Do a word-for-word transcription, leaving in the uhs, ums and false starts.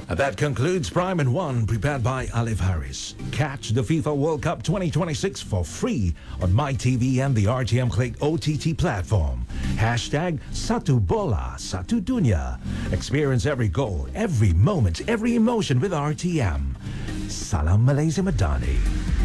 That concludes Prime and One, prepared by Alif Harris. Catch the FIFA World Cup twenty twenty-six for free on MyTV and the R T M Click O T T platform. Hashtag Satu Bola, Satu Dunya. Experience every goal, every moment, every emotion with R T M. Salam Malaysia Madani.